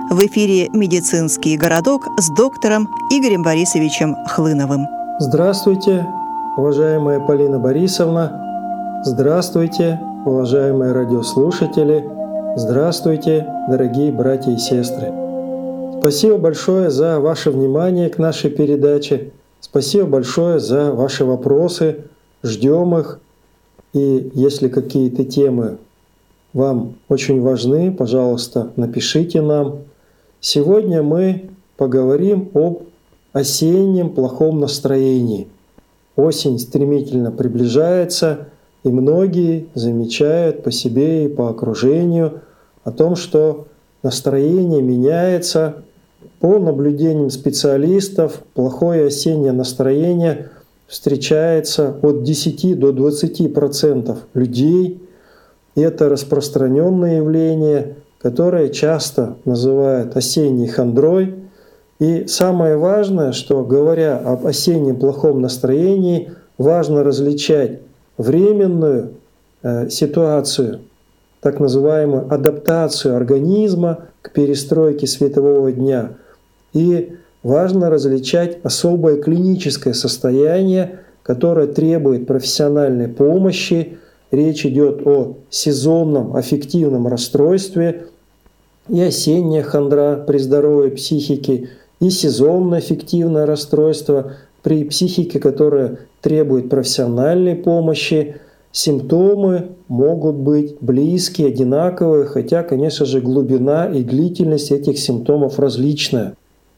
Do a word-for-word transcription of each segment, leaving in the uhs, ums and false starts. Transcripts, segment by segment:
В эфире «Медицинский городок» с доктором Игорем Борисовичем Хлыновым. Здравствуйте, уважаемая Полина Борисовна. Здравствуйте, уважаемые радиослушатели. Здравствуйте, дорогие братья и сестры. Спасибо большое за ваше внимание к нашей передаче. Спасибо большое за ваши вопросы. Ждем их. И если какие-то темы вам очень важны, пожалуйста, напишите нам. Сегодня мы поговорим об осеннем плохом настроении. Осень стремительно приближается, и многие замечают по себе и по окружению о том, что настроение меняется. По наблюдениям специалистов, плохое осеннее настроение встречается от десяти до двадцати процентов людей. И это распространенное явление, которое часто называют осенней хандрой. И самое важное, что говоря об осеннем плохом настроении, важно различать временную э, ситуацию, так называемую адаптацию организма к перестройке светового дня. И важно различать особое клиническое состояние, которое требует профессиональной помощи. Речь идет о сезонном аффективном расстройстве, и осенняя хандра при здоровой психике, и сезонное аффективное расстройство при психике, которая требует профессиональной помощи. Симптомы могут быть близкие, одинаковые, хотя, конечно же, глубина и длительность этих симптомов различная.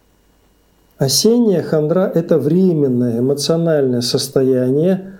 Осенняя хандра – это временное эмоциональное состояние.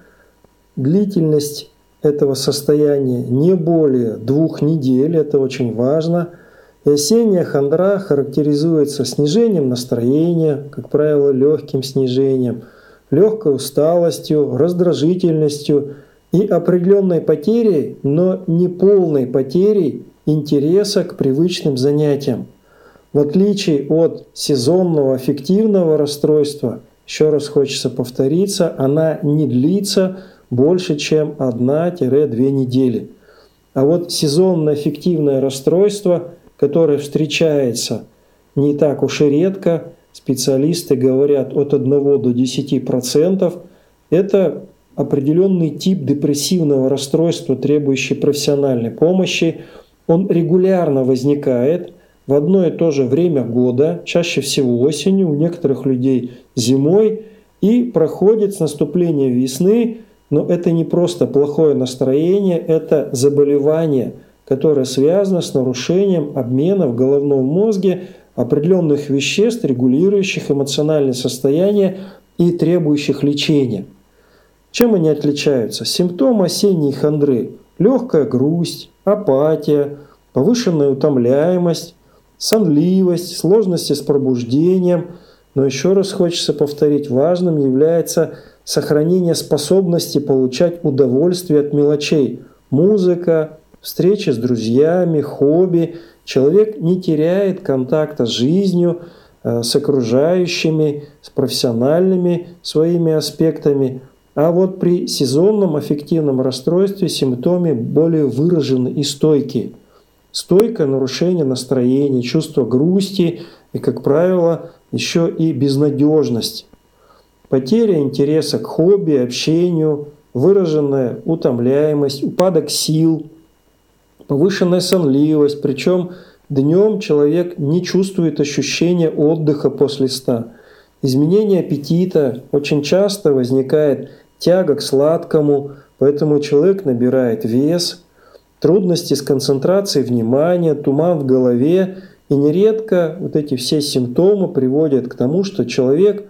Длительность этого состояния не более двух недель, это очень важно. И осенняя хандра характеризуется снижением настроения, как правило, легким снижением, легкой усталостью, раздражительностью и определенной потерей, но не полной потерей интереса к привычным занятиям. В отличие от сезонного аффективного расстройства, еще раз хочется повториться, она не длится больше, чем одна-две недели. А вот сезонное аффективное расстройство, которое встречается не так уж и редко, специалисты говорят от одного до десяти процентов, это определенный тип депрессивного расстройства, требующий профессиональной помощи. Он регулярно возникает в одно и то же время года, чаще всего осенью, у некоторых людей зимой, и проходит с наступлением весны. Но это не просто плохое настроение, это заболевание, которое связано с нарушением обмена в головном мозге определенных веществ, регулирующих эмоциональное состояние и требующих лечения. Чем они отличаются? Симптомы осенней хандры – легкая грусть, апатия, повышенная утомляемость, сонливость, сложности с пробуждением. Но еще раз хочется повторить, важным является сохранение способности получать удовольствие от мелочей. Музыка, встречи с друзьями, хобби. Человек не теряет контакта с жизнью, с окружающими, с профессиональными своими аспектами. А вот при сезонном аффективном расстройстве симптомы более выражены и стойкие. Стойкое нарушение настроения, чувство грусти и, как правило, еще и безнадежность. Потеря интереса к хобби, общению, выраженная утомляемость, упадок сил, повышенная сонливость. Причем днем человек не чувствует ощущения отдыха после сна. Изменение аппетита, очень часто возникает тяга к сладкому, поэтому человек набирает вес, трудности с концентрацией внимания, туман в голове. И нередко вот эти все симптомы приводят к тому, что человек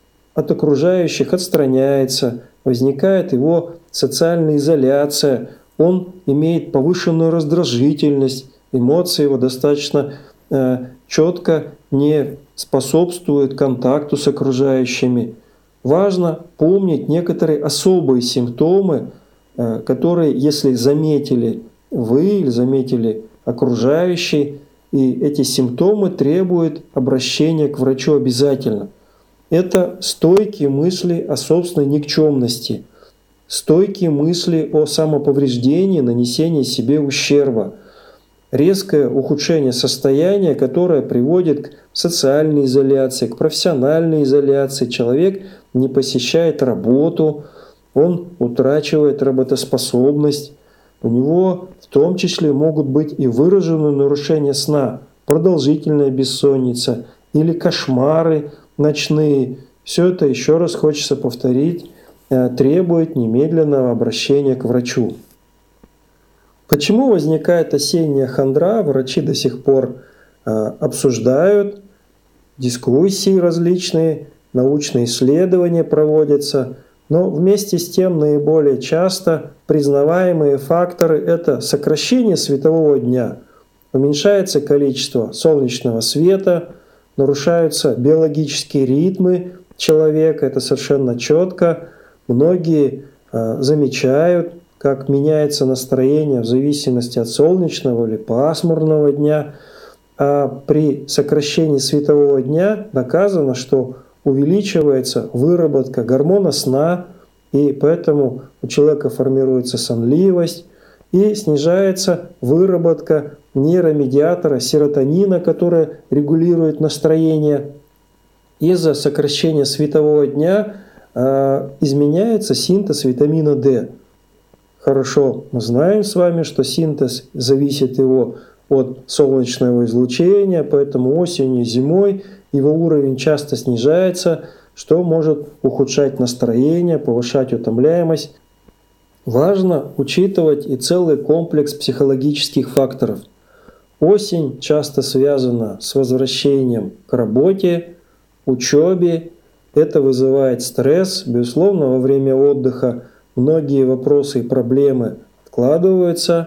от окружающих отстраняется, возникает его социальная изоляция, он имеет повышенную раздражительность, эмоции его достаточно э, четко не способствуют контакту с окружающими. Важно помнить некоторые особые симптомы, э, которые, если заметили вы или заметили окружающие, и эти симптомы требуют обращения к врачу обязательно. Это стойкие мысли о собственной никчемности, стойкие мысли о самоповреждении, нанесении себе ущерба. резкое ухудшение состояния, которое приводит к социальной изоляции, к профессиональной изоляции. Человек не посещает работу, он утрачивает работоспособность. У него в том числе могут быть и выраженные нарушения сна, продолжительная бессонница или кошмары ночные. Все это, еще раз хочется повторить, требует немедленного обращения к врачу. Почему возникает осенняя хандра, врачи до сих пор обсуждают, дискуссии различные, научные исследования проводятся, но вместе с тем наиболее часто признаваемые факторы – это сокращение светового дня, уменьшается количество солнечного света, нарушаются биологические ритмы человека, это совершенно четко. Многие замечают, как меняется настроение в зависимости от солнечного или пасмурного дня. А при сокращении светового дня доказано, что увеличивается выработка гормона сна, и поэтому у человека формируется сонливость, и снижается выработка нейромедиатора серотонина, который регулирует настроение. Из-за сокращения светового дня э, изменяется синтез витамина D. Хорошо, мы знаем с вами, что синтез зависит его от солнечного излучения, поэтому осенью и зимой его уровень часто снижается, что может ухудшать настроение, повышать утомляемость. Важно учитывать и целый комплекс психологических факторов. Осень часто связана с возвращением к работе, учебе. Это вызывает стресс. Безусловно, во время отдыха многие вопросы и проблемы откладываются.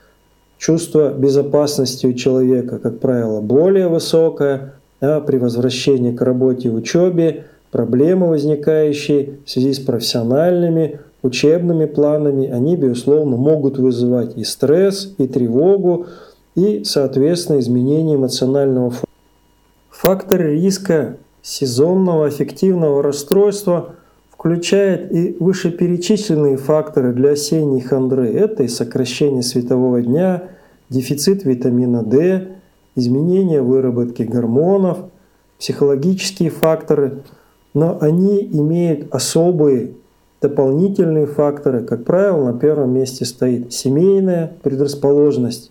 Чувство безопасности у человека, как правило, более высокое, а при возвращении к работе и учебе проблемы, возникающие в связи с профессиональными, учебными планами, они, безусловно, могут вызывать и стресс, и тревогу, и, соответственно, изменение эмоционального фона. Факторы риска сезонного аффективного расстройства включает и вышеперечисленные факторы для осенней хандры. Это и сокращение светового дня, дефицит витамина D, изменение выработки гормонов, психологические факторы, но они имеют особые дополнительные факторы. Как правило, на первом месте стоит семейная предрасположенность,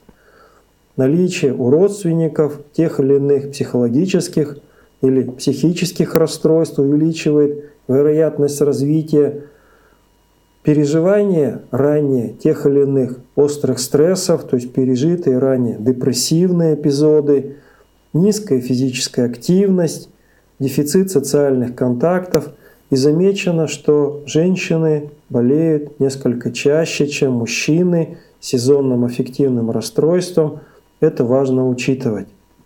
наличие у родственников тех или иных психологических или психических расстройств увеличивает вероятность развития, переживание ранее тех или иных острых стрессов, то есть пережитые ранее депрессивные эпизоды, низкая физическая активность, дефицит социальных контактов. И замечено, что женщины болеют несколько чаще, чем мужчины сезонным аффективным расстройством. Это важно учитывать.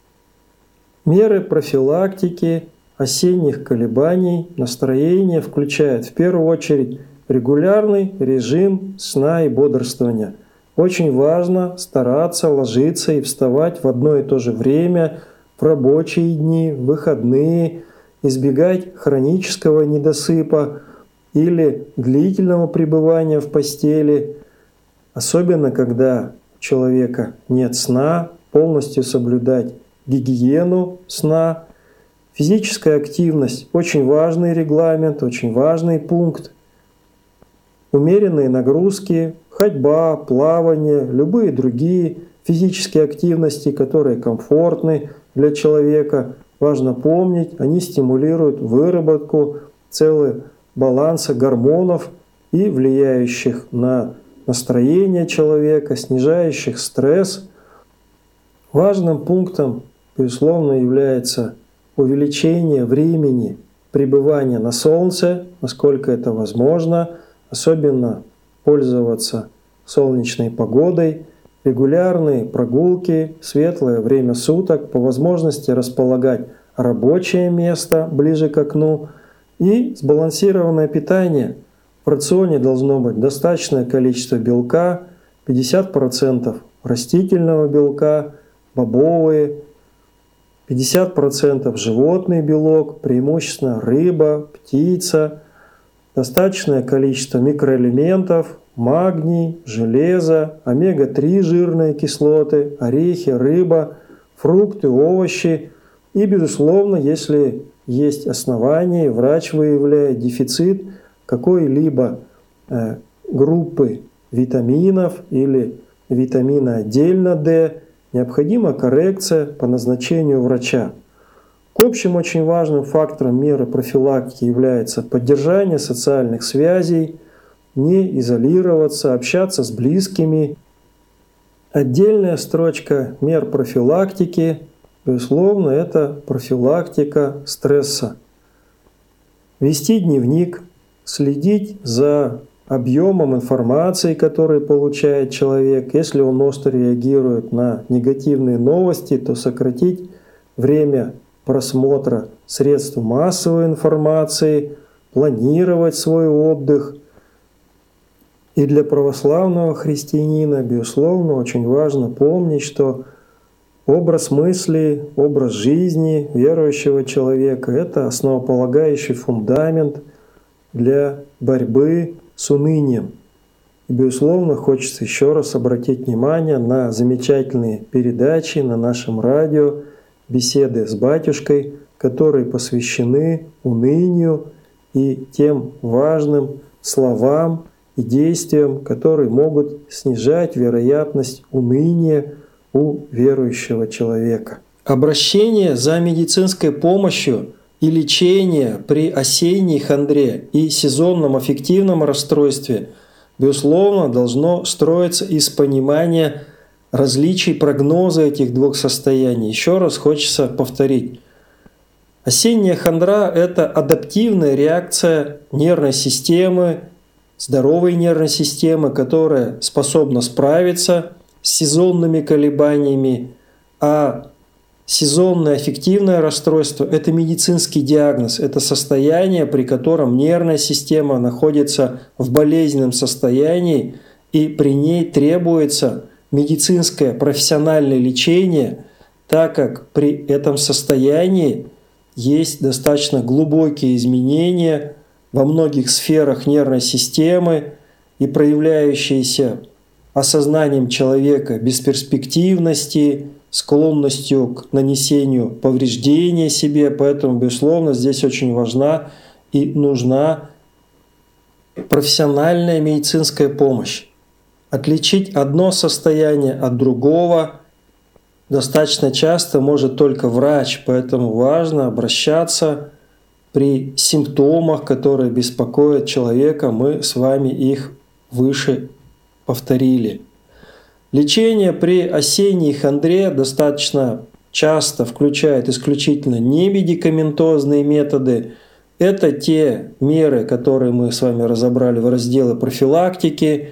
Меры профилактики осенних колебаний настроения включают в первую очередь регулярный режим сна и бодрствования. Очень важно стараться ложиться и вставать в одно и то же время в рабочие дни, в выходные, избегать хронического недосыпа или длительного пребывания в постели, особенно когда у человека нет сна, полностью соблюдать гигиену сна. Физическая активность – очень важный регламент, очень важный пункт. Умеренные нагрузки, ходьба, плавание, любые другие физические активности, которые комфортны для человека. Важно помнить, они стимулируют выработку целого баланса гормонов и влияющих на настроение человека, снижающих стресс. Важным пунктом, безусловно, является увеличение времени пребывания на солнце, насколько это возможно, особенно пользоваться солнечной погодой, регулярные прогулки, светлое время суток, по возможности располагать рабочее место ближе к окну и сбалансированное питание. В рационе должно быть достаточное количество белка, пятьдесят процентов растительного белка, бобовые, пятьдесят процентов животный белок, преимущественно рыба, птица, достаточное количество микроэлементов, магний, железо, омега три жирные кислоты, орехи, рыба, фрукты, овощи. И, безусловно, если есть основания, врач выявляет дефицит какой-либо э, группы витаминов или витамина отдельно D, необходима коррекция по назначению врача. К общим очень важным фактором меры профилактики является поддержание социальных связей, не изолироваться, общаться с близкими. Отдельная строчка мер профилактики, безусловно, это профилактика стресса. Вести дневник, следить за объемом информации, который получает человек. Если он остро реагирует на негативные новости, то сократить время просмотра средств массовой информации, планировать свой отдых. И для православного христианина, безусловно, очень важно помнить, что образ мысли, образ жизни верующего человека – это основополагающий фундамент для борьбы с унынием. И, безусловно, хочется еще раз обратить внимание на замечательные передачи на нашем радио, беседы с батюшкой, которые посвящены унынию и тем важным словам и действиям, которые могут снижать вероятность уныния у верующего человека. Обращение за медицинской помощью и лечение при осенней хандре и сезонном аффективном расстройстве, безусловно, должно строиться из понимания различий прогноза этих двух состояний. Еще раз хочется повторить. Осенняя хандра – это адаптивная реакция нервной системы, здоровой нервной системы, которая способна справиться с сезонными колебаниями, а сезонное аффективное расстройство – это медицинский диагноз, это состояние, при котором нервная система находится в болезненном состоянии, и при ней требуется медицинское профессиональное лечение, так как при этом состоянии есть достаточно глубокие изменения во многих сферах нервной системы и проявляющиеся осознанием человека бесперспективности, склонностью к нанесению повреждения себе. Поэтому, безусловно, здесь очень важна и нужна профессиональная медицинская помощь. Отличить одно состояние от другого достаточно часто может только врач, поэтому важно обращаться при симптомах, которые беспокоят человека. Мы с вами их выше повторили. Лечение при осенней хандре достаточно часто включает исключительно немедикаментозные методы. Это те меры, которые мы с вами разобрали в разделе профилактики: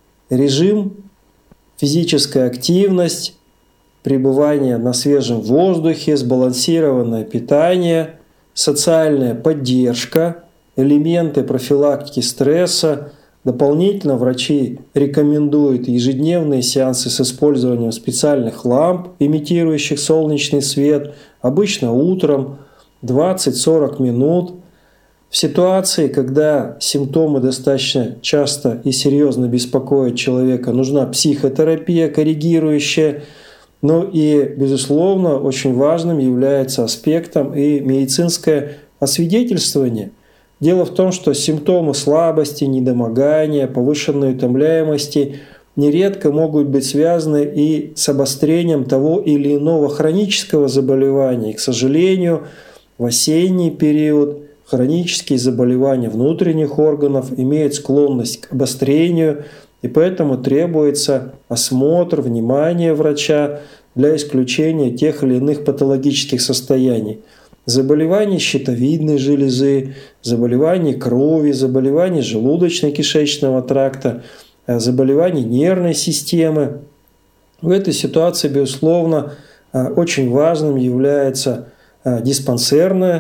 режим, физическая активность, пребывание на свежем воздухе, сбалансированное питание, социальная поддержка, элементы профилактики стресса. Дополнительно врачи рекомендуют ежедневные сеансы с использованием специальных ламп, имитирующих солнечный свет, обычно утром, двадцать-сорок минут. В ситуации, когда симптомы достаточно часто и серьезно беспокоят человека, нужна психотерапия коррегирующая. Ну и, безусловно, очень важным является аспектом и медицинское освидетельствование. Дело в том, что симптомы слабости, недомогания, повышенной утомляемости нередко могут быть связаны и с обострением того или иного хронического заболевания. И, к сожалению, в осенний период хронические заболевания внутренних органов имеют склонность к обострению, и поэтому требуется осмотр, внимание врача для исключения тех или иных патологических состояний. Заболевания щитовидной железы, заболевания крови, заболевания желудочно-кишечного тракта, заболевания нервной системы. В этой ситуации, безусловно, очень важным является диспансерный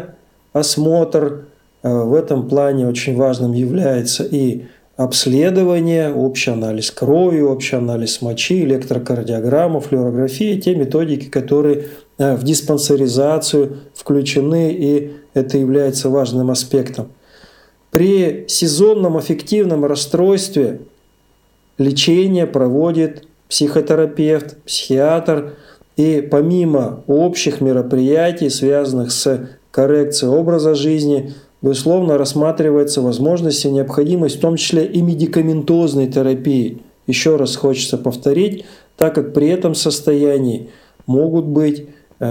осмотр. В этом плане очень важным является и обследование, общий анализ крови, общий анализ мочи, электрокардиограмма, флюорография, те методики, которые в диспансеризацию включены, и это является важным аспектом. При сезонном аффективном расстройстве лечение проводит психотерапевт, психиатр. И помимо общих мероприятий, связанных с коррекцией образа жизни, безусловно, рассматривается возможность и необходимость, в том числе и медикаментозной терапии. Еще раз хочется повторить, так как при этом состоянии могут быть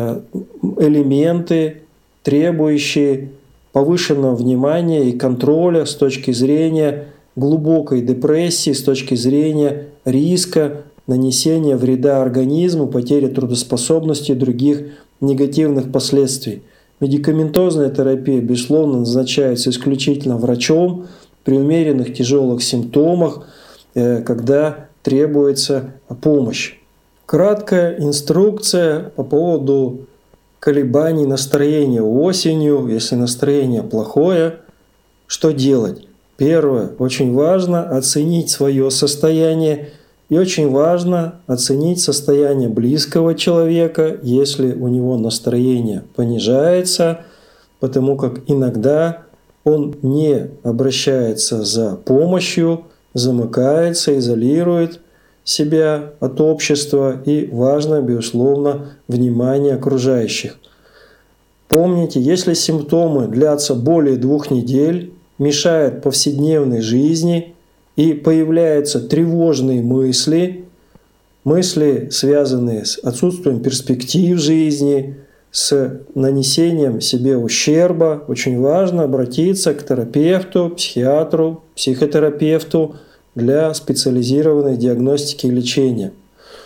элементы, требующие повышенного внимания и контроля с точки зрения глубокой депрессии, с точки зрения риска нанесения вреда организму, потери трудоспособности и других негативных последствий. Медикаментозная терапия, безусловно, назначается исключительно врачом при умеренных тяжелых симптомах, когда требуется помощь. Краткая инструкция по поводу колебаний настроения осенью, если настроение плохое, что делать? Первое, очень важно оценить свое состояние, и очень важно оценить состояние близкого человека, если у него настроение понижается, потому как иногда он не обращается за помощью, замыкается, изолирует себя от общества, и важно, безусловно, внимание окружающих. Помните, если симптомы длятся более двух недель, мешают повседневной жизни и появляются тревожные мысли, мысли, связанные с отсутствием перспектив жизни, с нанесением себе ущерба, очень важно обратиться к терапевту, психиатру, психотерапевту для специализированной диагностики и лечения.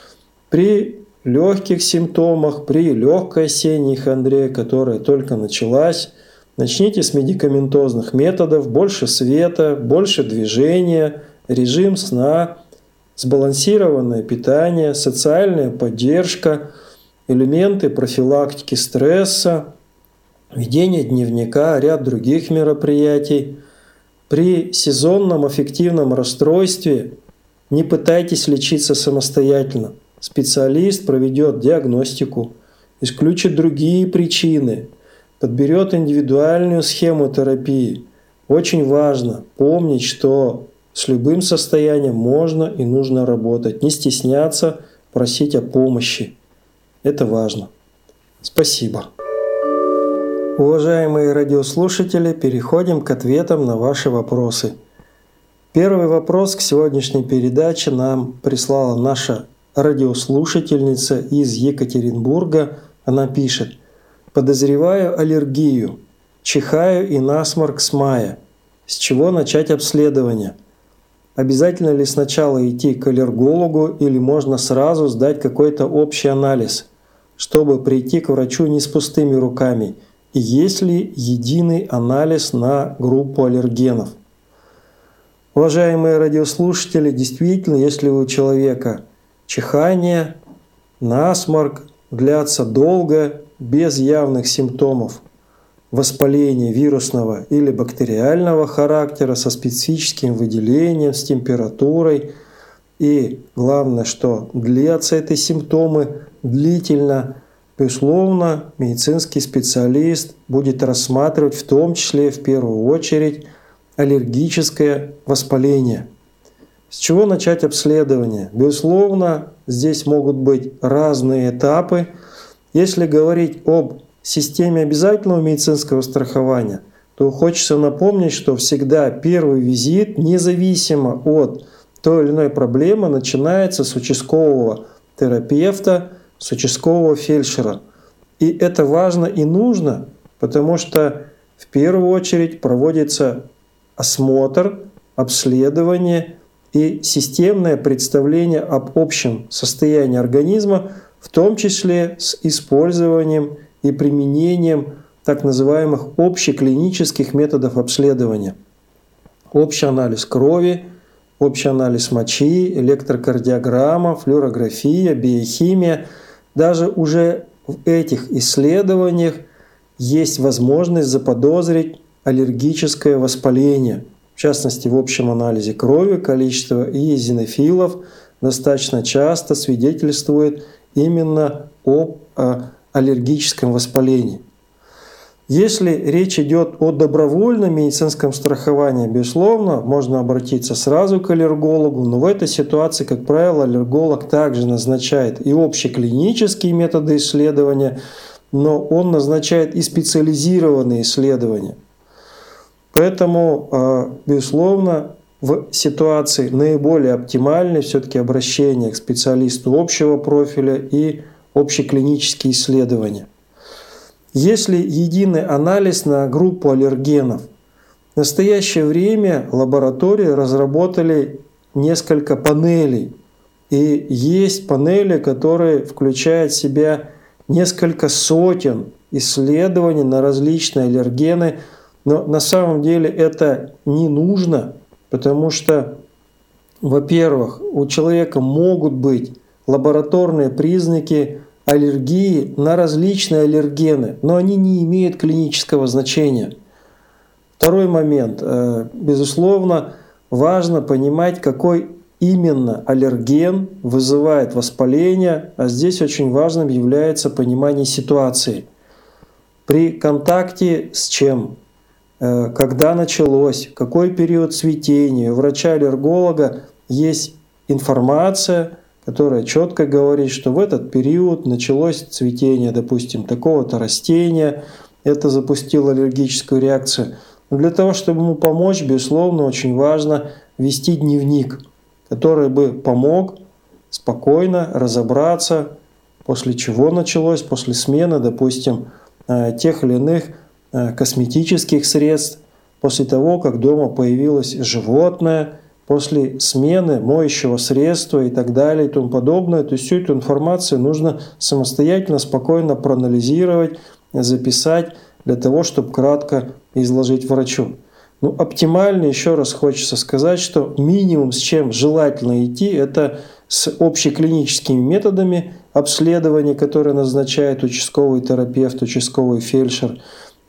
При легких симптомах, при легкой осенней хандре, которая только началась, начните с медикаментозных методов: больше света, больше движения, режим сна, сбалансированное питание, социальная поддержка, элементы профилактики стресса, ведение дневника, ряд других мероприятий. При сезонном аффективном расстройстве не пытайтесь лечиться самостоятельно. Специалист проведет диагностику, исключит другие причины, подберет индивидуальную схему терапии. Очень важно помнить, что с любым состоянием можно и нужно работать, не стесняться просить о помощи. Это важно. Спасибо. Уважаемые радиослушатели, переходим к ответам на ваши вопросы. Первый вопрос к сегодняшней передаче нам прислала наша радиослушательница из Екатеринбурга. Она пишет: «Подозреваю аллергию, чихаю и насморк с мая. С чего начать обследование? Обязательно ли сначала идти к аллергологу или можно сразу сдать какой-то общий анализ, чтобы прийти к врачу не с пустыми руками? И есть ли единый анализ на группу аллергенов?» Уважаемые радиослушатели, действительно, если у человека чихание, насморк длятся долго, без явных симптомов воспаления вирусного или бактериального характера, со специфическим выделением, с температурой, и главное, что длятся эти симптомы длительно, безусловно, медицинский специалист будет рассматривать в том числе, в первую очередь, аллергическое воспаление. С чего начать обследование? Безусловно, здесь могут быть разные этапы. Если говорить об системе обязательного медицинского страхования, то хочется напомнить, что всегда первый визит, независимо от той или иной проблемы, начинается с участкового терапевта, с участкового фельдшера. И это важно и нужно, потому что в первую очередь проводится осмотр, обследование и системное представление об общем состоянии организма, в том числе с использованием и применением так называемых общеклинических методов обследования. Общий анализ крови, общий анализ мочи, электрокардиограмма, флюорография, биохимия. Даже уже в этих исследованиях есть возможность заподозрить аллергическое воспаление. В частности, в общем анализе крови количество эозинофилов достаточно часто свидетельствует именно об аллергическом воспалении. Если речь идет о добровольном медицинском страховании, безусловно, можно обратиться сразу к аллергологу, но в этой ситуации, как правило, аллерголог также назначает и общеклинические методы исследования, но он назначает и специализированные исследования. Поэтому, безусловно, в ситуации наиболее оптимальной все-таки обращение к специалисту общего профиля и общеклинические исследования. Если единый анализ на группу аллергенов, в настоящее время лаборатории разработали несколько панелей. И есть панели, которые включают в себя несколько сотен исследований на различные аллергены. Но на самом деле это не нужно, потому что, во-первых, у человека могут быть лабораторные признаки аллергии на различные аллергены, но они не имеют клинического значения. Второй момент. Безусловно, важно понимать, какой именно аллерген вызывает воспаление, а здесь очень важным является понимание ситуации. При контакте с чем? Когда началось, какой период цветения. У врача-аллерголога есть информация, которая четко говорит, что в этот период началось цветение, допустим, такого-то растения, это запустило аллергическую реакцию. Но для того, чтобы ему помочь, безусловно, очень важно вести дневник, который бы помог спокойно разобраться, после чего началось, после смены, допустим, тех или иных косметических средств, после того, как дома появилось животное, после смены моющего средства и так далее и тому подобное. То есть всю эту информацию нужно самостоятельно, спокойно проанализировать, записать для того, чтобы кратко изложить врачу. Ну, оптимально, еще раз хочется сказать, что минимум, с чем желательно идти, это с общеклиническими методами обследования, которые назначает участковый терапевт, участковый фельдшер.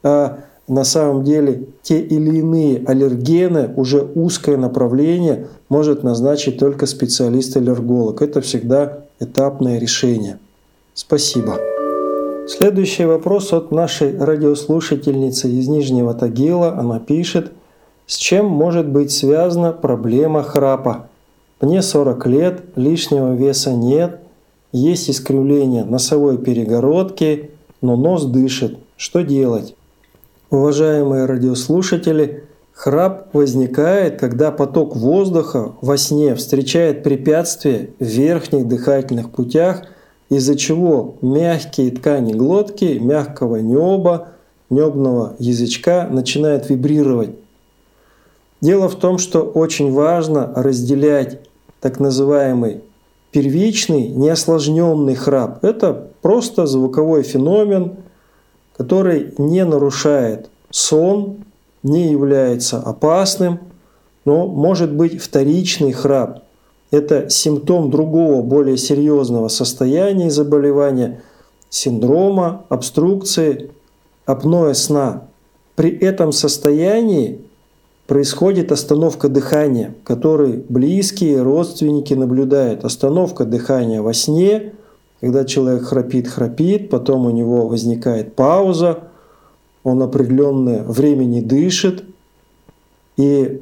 А на самом деле те или иные аллергены, уже узкое направление может назначить только специалист-аллерголог. Это всегда этапное решение. Спасибо. Следующий вопрос от нашей радиослушательницы из Нижнего Тагила. Она пишет: с чем может быть связана проблема храпа? Мне сорок лет, лишнего веса нет, есть искривление носовой перегородки, но нос дышит. Что делать? Уважаемые радиослушатели, храп возникает, когда поток воздуха во сне встречает препятствия в верхних дыхательных путях, из-за чего мягкие ткани глотки, мягкого неба, небного язычка начинают вибрировать. Дело в том, что очень важно разделять так называемый первичный, неосложненный храп. Это просто звуковой феномен, который не нарушает сон, не является опасным, но может быть вторичный храп. Это симптом другого, более серьезного состояния и заболевания, синдрома, обструкции, апноэ сна. При этом состоянии происходит остановка дыхания, которую близкие, родственники наблюдают. Остановка дыхания во сне, когда человек храпит-храпит, потом у него возникает пауза, он определенное время не дышит, и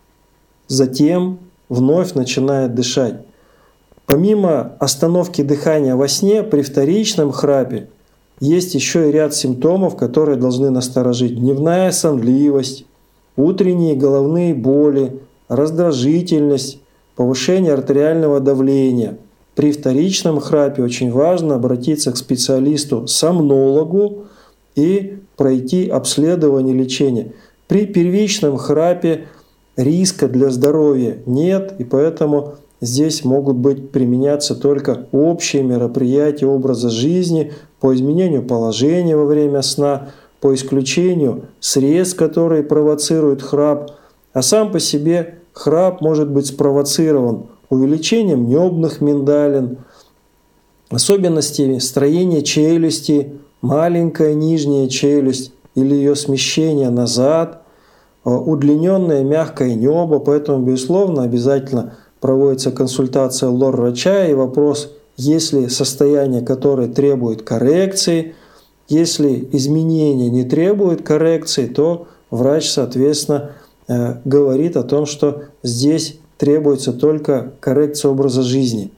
затем вновь начинает дышать. Помимо остановки дыхания во сне, при вторичном храпе есть еще и ряд симптомов, которые должны насторожить. Дневная сонливость, утренние головные боли, раздражительность, повышение артериального давления. При вторичном храпе очень важно обратиться к специалисту-сомнологу и пройти обследование лечения. При первичном храпе риска для здоровья нет, и поэтому здесь могут быть применяться только общие мероприятия образа жизни по изменению положения во время сна, по исключению средств, которые провоцируют храп, а сам по себе храп может быть спровоцирован увеличением небных миндалин, особенностями строения челюсти, маленькая нижняя челюсть или ее смещение назад, удлиненное мягкое небо, поэтому, безусловно, обязательно проводится консультация лор-врача и вопрос, есть ли состояние, которое требует коррекции. Если изменения не требуют коррекции, то врач, соответственно, говорит о том, что здесь требуется только коррекция образа жизни.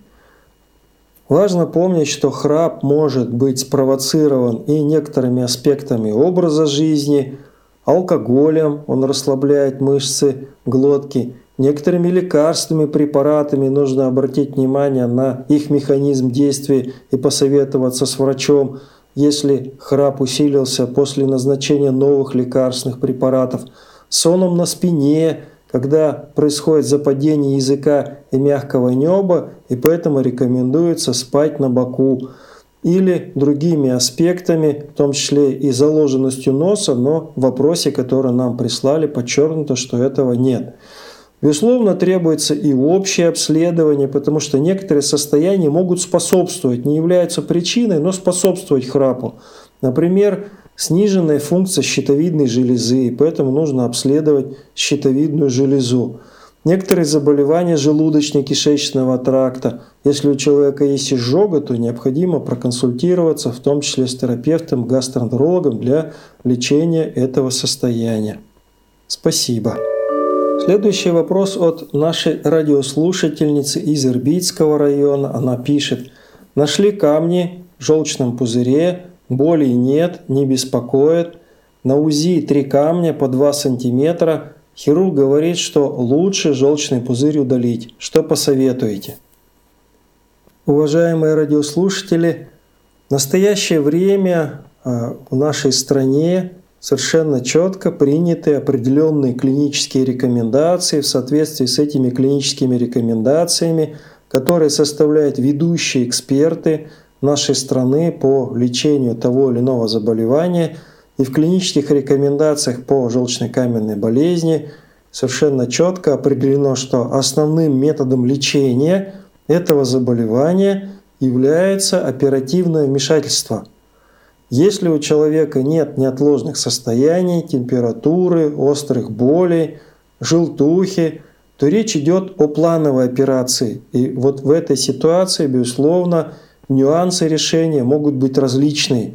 Важно помнить, что храп может быть спровоцирован и некоторыми аспектами образа жизни, алкоголем, он расслабляет мышцы глотки, некоторыми лекарственными препаратами, нужно обратить внимание на их механизм действия и посоветоваться с врачом, если храп усилился после назначения новых лекарственных препаратов, соном на спине, когда происходит западение языка и мягкого неба, и поэтому рекомендуется спать на боку, или другими аспектами, в том числе и заложенностью носа, но в вопросе, который нам прислали, подчеркнуто, что этого нет. Безусловно, требуется и общее обследование, потому что некоторые состояния могут способствовать, не являются причиной, но способствовать храпу. Например, сниженная функция щитовидной железы, и поэтому нужно обследовать щитовидную железу. Некоторые заболевания желудочно-кишечного тракта. Если у человека есть изжога, то необходимо проконсультироваться, в том числе с терапевтом, гастроэнтерологом для лечения этого состояния. Спасибо. Следующий вопрос от нашей радиослушательницы из Ирбитского района. Она пишет: «Нашли камни в желчном пузыре, боли нет, не беспокоит. На УЗИ три камня по два сантиметра. Хирург говорит, что лучше желчный пузырь удалить. Что посоветуете?» Уважаемые радиослушатели, в настоящее время в нашей стране совершенно четко приняты определенные клинические рекомендации. В соответствии с этими клиническими рекомендациями, которые составляют ведущие эксперты нашей страны по лечению того или иного заболевания, и в клинических рекомендациях по желчнокаменной болезни совершенно четко определено, что основным методом лечения этого заболевания является оперативное вмешательство. Если у человека нет неотложных состояний, температуры, острых болей, желтухи, то речь идет о плановой операции. И вот в этой ситуации, безусловно, нюансы решения могут быть различные.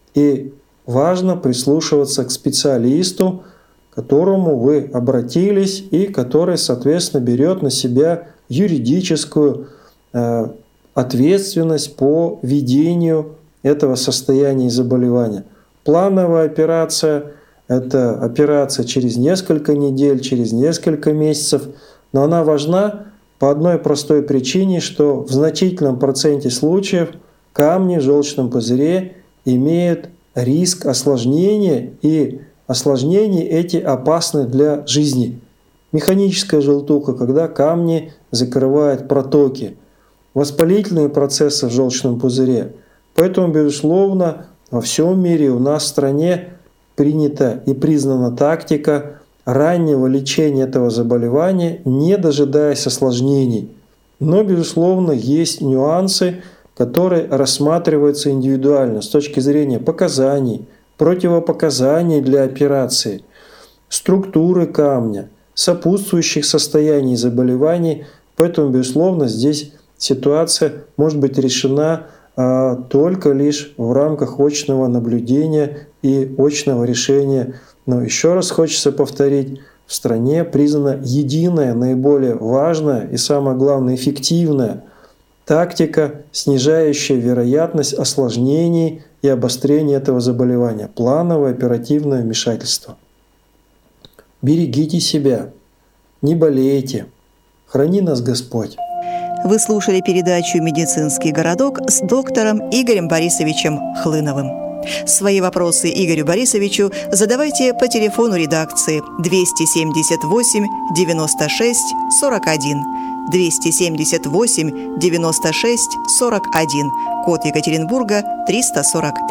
И важно прислушиваться к специалисту, к которому вы обратились и который, соответственно, берет на себя юридическую э, ответственность по ведению этого состояния и заболевания. Плановая операция – это операция через несколько недель, через несколько месяцев, но она важна по одной простой причине, что в значительном проценте случаев камни в желчном пузыре имеют риск осложнения, и осложнения эти опасны для жизни. Механическая желтуха, когда камни закрывают протоки, воспалительные процессы в желчном пузыре. Поэтому, безусловно, во всем мире, у нас в стране принята и признана тактика раннего лечения этого заболевания, не дожидаясь осложнений. Но, безусловно, есть нюансы, которые рассматриваются индивидуально с точки зрения показаний, противопоказаний для операции, структуры камня, сопутствующих состояний заболеваний. Поэтому, безусловно, здесь ситуация может быть решена а, только лишь в рамках очного наблюдения и очного решения. Но еще раз хочется повторить, в стране признана единая, наиболее важная и, самое главное, эффективная тактика, снижающая вероятность осложнений и обострения этого заболевания – плановое оперативное вмешательство. Берегите себя, не болейте, храни нас Господь. Вы слушали передачу «Медицинский городок» с доктором Игорем Борисовичем Хлыновым. Свои вопросы Игорю Борисовичу задавайте по телефону редакции двести семьдесят восемь девяносто шесть сорок один, двести семьдесят восемь девяносто шесть сорок один, код Екатеринбурга триста сорок пять.